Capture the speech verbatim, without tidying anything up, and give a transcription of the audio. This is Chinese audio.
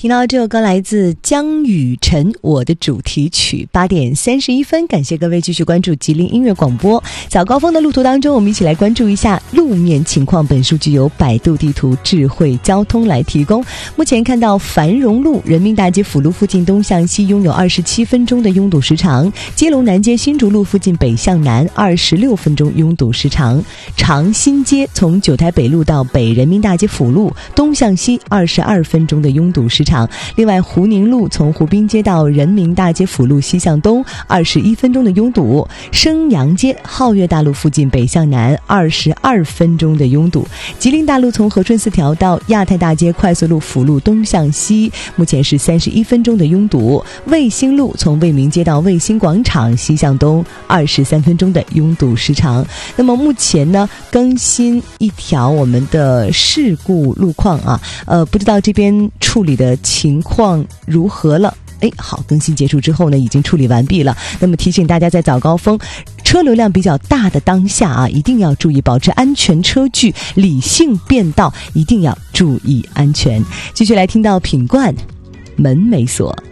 听到这首歌来自江雨晨，我的主题曲。八点三十一分，感谢各位继续关注吉林音乐广播。早高峰的路途当中，我们一起来关注一下路面情况。本数据由百度地图智慧交通来提供。目前看到繁荣路人民大街辅路附近东向西拥有二十七分钟的拥堵时长，接龙南街新竹路附近北向南二十六分钟拥堵时长，长新街从九台北路到北人民大街辅路东向西二十二分钟的拥堵时长。另外，湖宁路从湖滨街到人民大街辅路西向东二十一分钟的拥堵，升阳街皓月大路附近北向南二十二分钟的拥堵，吉林大路从和顺四条到亚太大街快速路辅路东向西目前是三十一分钟的拥堵，卫星路从卫明街到卫星广场西向东二十三分钟的拥堵时长。那么目前呢，更新一条我们的事故路况啊，呃，不知道这边处理的情况如何了？哎，好，更新结束之后呢，已经处理完毕了。那么提醒大家，在早高峰车流量比较大的当下啊，一定要注意保持安全车距，理性变道，一定要注意安全。继续来听到品冠门没锁。